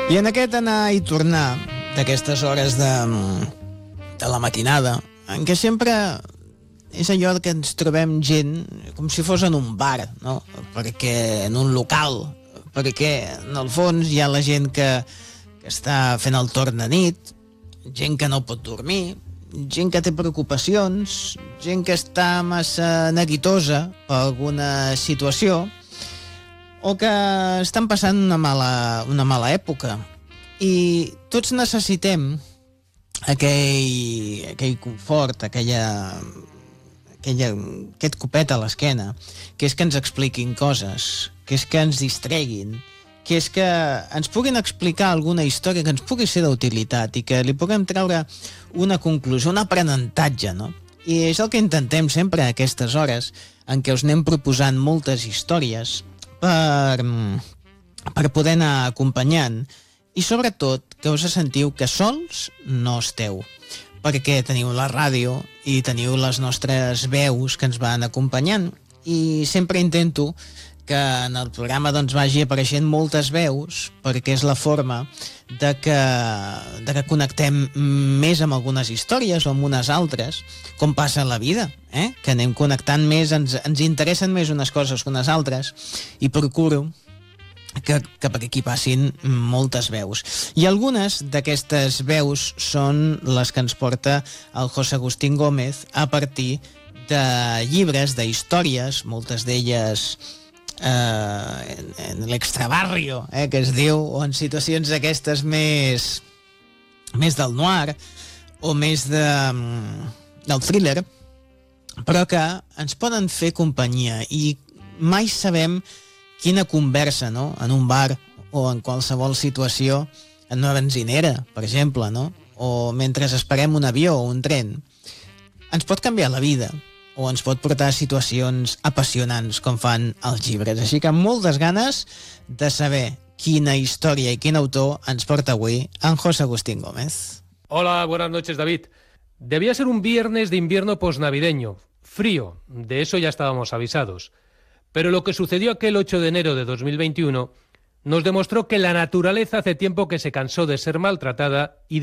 I en aquest anar i tornar d'aquestes hores de la matinada, en què sempre és allò que ens trobem gent com si fos en un bar, no? Perquè en un local, perquè en el fons hi ha la gent que està fent el torn de nit, gent que no pot dormir, gent que té preocupacions, gent que està massa neguitosa per alguna situació o que estan passant una mala època. I tots necessitem aquell confort, aquest copet a l'esquena, que és que ens expliquin coses, que és que ens distreguin, que és que ens puguin explicar alguna història que ens pugui ser d'utilitat i que li puguem treure una conclusió, un aprenentatge, no? I és el que intentem sempre a aquestes hores en què us anem proposant moltes històries per poder anar acompanyant i sobretot que us sentiu que sols no esteu, perquè teniu la ràdio i teniu les nostres veus que ens van acompanyant i sempre intento que en el programa doncs vagi apareixent moltes veus perquè és la forma de que connectem més amb algunes històries o amb unes altres, com passa a la vida, que anem connectant més, ens interessen més unes coses que unes altres i procuro que per aquí passin moltes veus. I algunes d'aquestes veus són les que ens porta el José Agustín Gómez a partir de llibres, d'històries, moltes d'elles en l'extrabarrio, que es diu, o en situacions d'aquestes més del noir o més del thriller, però que ens poden fer companyia i mai sabem quina conversa, no?, en un bar o en qualsevol situació, en una benzinera, per exemple, no?, o mentre esperem un avió o un tren, ens pot canviar la vida o ens pot portar a situacions apassionants com fan els llibres. Així que amb moltes ganes de saber quina història i quin autor ens porta avui en José Agustín Gómez. Hola, buenas noches, David. Debía ser un viernes de invierno posnavideño, frío, de eso ya estábamos avisados. Pero lo que sucedió aquel 8 de enero de 2021 nos demostró que la naturaleza hace tiempo que se cansó de ser maltratada y